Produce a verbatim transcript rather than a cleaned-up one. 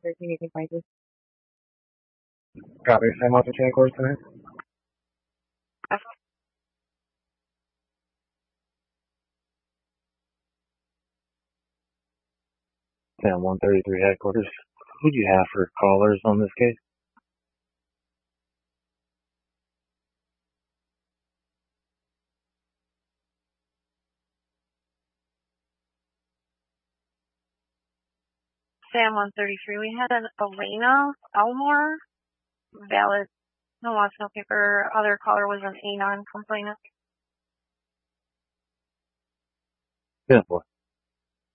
thirteen, you can find this. Copy. Sam, what's the chain course tonight? Sam, one thirty-three headquarters. Who do you have for callers on this case? Sam one thirty-three, we had an Elena Elmore, valid, no loss, no paper. Other caller was an Anon complainant. Yeah, boy.